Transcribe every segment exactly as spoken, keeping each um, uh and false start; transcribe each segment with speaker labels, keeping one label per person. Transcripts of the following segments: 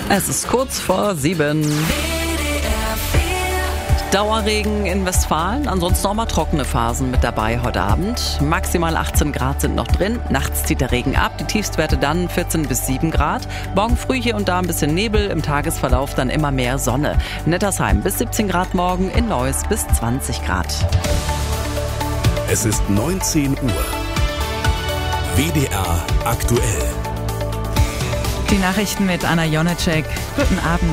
Speaker 1: Es ist kurz vor sieben. Dauerregen in Westfalen, ansonsten auch mal trockene Phasen mit dabei heute Abend. Maximal achtzehn Grad sind noch drin, nachts zieht der Regen ab, die Tiefstwerte dann vierzehn bis sieben Grad. Morgen früh hier und da ein bisschen Nebel, im Tagesverlauf dann immer mehr Sonne. Nettersheim bis siebzehn Grad morgen, in Neuss bis zwanzig Grad.
Speaker 2: Es ist neunzehn Uhr. W D R aktuell.
Speaker 3: Die Nachrichten mit Anna Jonacek. Guten Abend.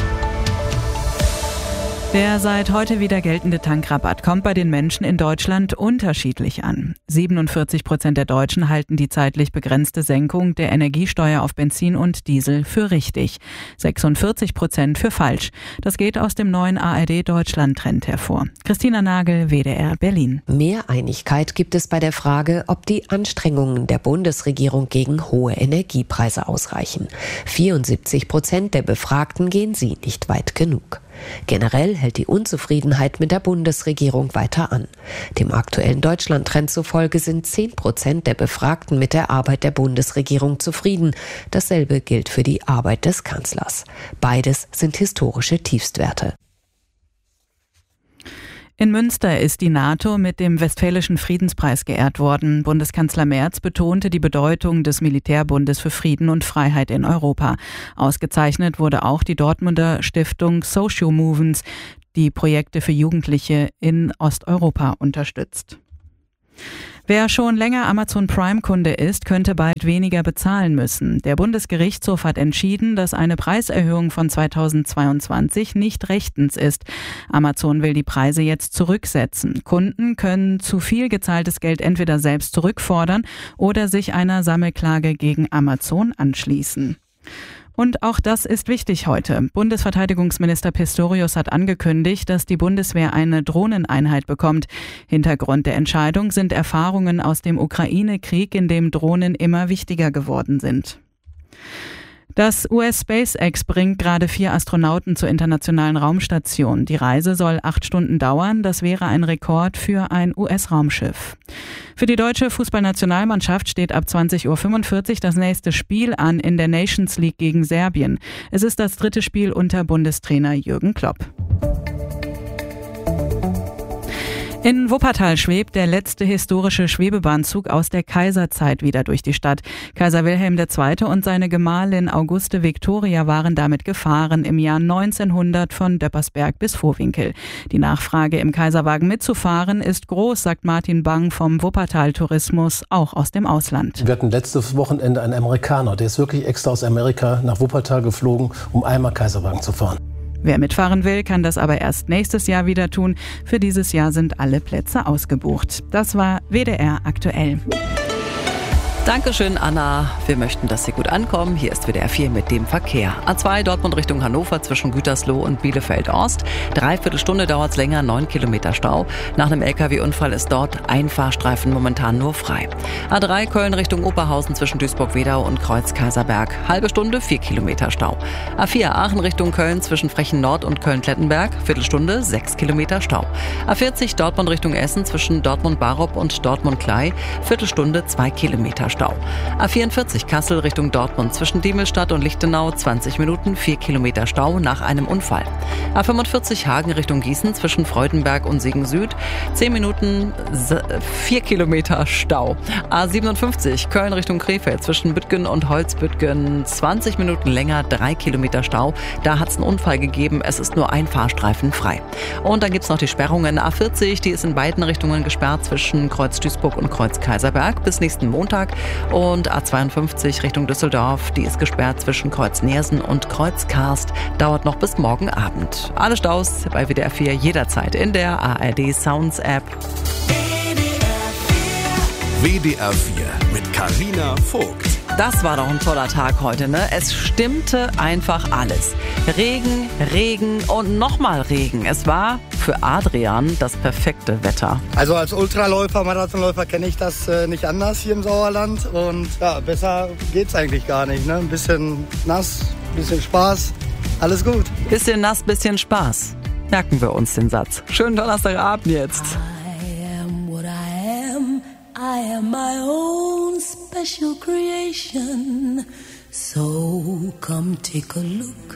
Speaker 3: Der seit heute wieder geltende Tankrabatt kommt bei den Menschen in Deutschland unterschiedlich an. siebenundvierzig Prozent der Deutschen halten die zeitlich begrenzte Senkung der Energiesteuer auf Benzin und Diesel für richtig, sechsundvierzig Prozent für falsch. Das geht aus dem neuen A R D-Deutschland-Trend hervor. Christina Nagel, W D R Berlin.
Speaker 4: Mehr Einigkeit gibt es bei der Frage, ob die Anstrengungen der Bundesregierung gegen hohe Energiepreise ausreichen. vierundsiebzig Prozent der Befragten gehen sie nicht weit genug. Generell hält die Unzufriedenheit mit der Bundesregierung weiter an. Dem aktuellen Deutschland-Trend zufolge sind zehn Prozent der Befragten mit der Arbeit der Bundesregierung zufrieden. Dasselbe gilt für die Arbeit des Kanzlers. Beides sind historische Tiefstwerte.
Speaker 3: In Münster ist die NATO mit dem Westfälischen Friedenspreis geehrt worden. Bundeskanzler Merz betonte die Bedeutung des Militärbundes für Frieden und Freiheit in Europa. Ausgezeichnet wurde auch die Dortmunder Stiftung Social Movements, die Projekte für Jugendliche in Osteuropa unterstützt. Wer schon länger Amazon Prime-Kunde ist, könnte bald weniger bezahlen müssen. Der Bundesgerichtshof hat entschieden, dass eine Preiserhöhung von zweitausendzweiundzwanzig nicht rechtens ist. Amazon will die Preise jetzt zurücksetzen. Kunden können zu viel gezahltes Geld entweder selbst zurückfordern oder sich einer Sammelklage gegen Amazon anschließen. Und auch das ist wichtig heute. Bundesverteidigungsminister Pistorius hat angekündigt, dass die Bundeswehr eine Drohneneinheit bekommt. Hintergrund der Entscheidung sind Erfahrungen aus dem Ukraine-Krieg, in dem Drohnen immer wichtiger geworden sind. Das U S SpaceX bringt gerade vier Astronauten zur internationalen Raumstation. Die Reise soll acht Stunden dauern. Das wäre ein Rekord für ein U S-Raumschiff. Für die deutsche Fußballnationalmannschaft steht ab zwanzig Uhr fünfundvierzig das nächste Spiel an in der Nations League gegen Serbien. Es ist das dritte Spiel unter Bundestrainer Jürgen Klopp. In Wuppertal schwebt der letzte historische Schwebebahnzug aus der Kaiserzeit wieder durch die Stadt. Kaiser Wilhelm der Zweite und seine Gemahlin Auguste Victoria waren damit gefahren im Jahr neunzehnhundert von Döppersberg bis Vohwinkel. Die Nachfrage, im Kaiserwagen mitzufahren, ist groß, sagt Martin Bang vom Wuppertal Tourismus, auch aus dem Ausland.
Speaker 5: Wir hatten letztes Wochenende einen Amerikaner, der ist wirklich extra aus Amerika nach Wuppertal geflogen, um einmal Kaiserwagen zu fahren.
Speaker 3: Wer mitfahren will, kann das aber erst nächstes Jahr wieder tun. Für dieses Jahr sind alle Plätze ausgebucht. Das war W D R aktuell.
Speaker 1: Dankeschön, Anna. Wir möchten, dass Sie gut ankommen. Hier ist W D R vier mit dem Verkehr. A zwei Dortmund Richtung Hannover zwischen Gütersloh und Bielefeld-Ost. Dreiviertel Stunde dauert es länger, neun Kilometer Stau. Nach einem L K W-Unfall ist dort ein Fahrstreifen momentan nur frei. A drei Köln Richtung Oberhausen zwischen Duisburg-Wedau und Kreuz-Kaiserberg. Halbe Stunde, vier Kilometer Stau. A vier Aachen Richtung Köln zwischen Frechen-Nord und Köln-Klettenberg. Viertelstunde, sechs Kilometer Stau. A vierzig Dortmund Richtung Essen zwischen Dortmund-Barup und Dortmund-Klei. Viertelstunde, zwei Kilometer Stau. A vierundvierzig Kassel Richtung Dortmund zwischen Diemelstadt und Lichtenau zwanzig Minuten, vier Kilometer Stau nach einem Unfall. A fünfundvierzig Hagen Richtung Gießen zwischen Freudenberg und Siegen Süd zehn Minuten, vier Kilometer Stau. A siebenundfünfzig Köln Richtung Krefeld zwischen Büttgen und Holzbüttgen zwanzig Minuten länger, drei Kilometer Stau. Da hat es einen Unfall gegeben, es ist nur ein Fahrstreifen frei. Und dann gibt es noch die Sperrungen. A vierzig, die ist in beiden Richtungen gesperrt zwischen Kreuz Duisburg und Kreuz Kaiserberg bis nächsten Montag. Und A zweiundfünfzig Richtung Düsseldorf, die ist gesperrt zwischen Kreuz Neersen und Kreuz Karst, dauert noch bis morgen Abend. Alle Staus bei W D R vier jederzeit in der A R D Sounds App.
Speaker 2: W D R vier mit Carina Vogt.
Speaker 1: Das war doch ein toller Tag heute, ne? Es stimmte einfach alles. Regen, Regen und nochmal Regen. Es war für Adrian das perfekte Wetter.
Speaker 6: Also als Ultraläufer, Marathonläufer kenne ich das äh, nicht anders hier im Sauerland. Und ja, besser geht's eigentlich gar nicht, ne? Ein bisschen nass, ein bisschen Spaß, alles gut.
Speaker 1: Bisschen nass, bisschen Spaß. Merken wir uns den Satz. Schönen Donnerstagabend jetzt.
Speaker 7: I am what I am. I am my own special creation. So come take a look